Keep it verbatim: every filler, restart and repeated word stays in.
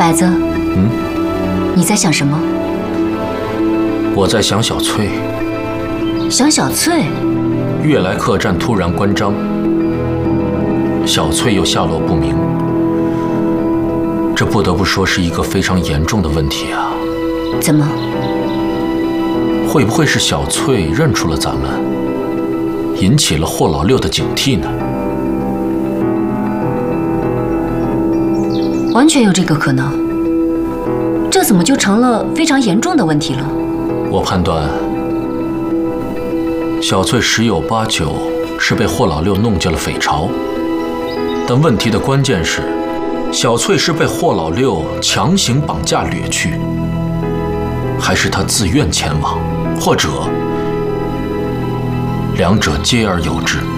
白子， 嗯， 你在想什么？ 我在想小翠。 想小翠？ 悦来客栈突然关张，小翠又下落不明，这不得不说是一个非常严重的问题啊。 怎么？ 会不会是小翠认出了咱们，引起了霍老六的警惕呢？ 完全有这个可能。这怎么就成了非常严重的问题了？ 我判断，小翠十有八九是被霍老六弄进了匪巢。但问题的关键是，小翠是被霍老六强行绑架掠去，还是她自愿前往，或者两者皆而有之？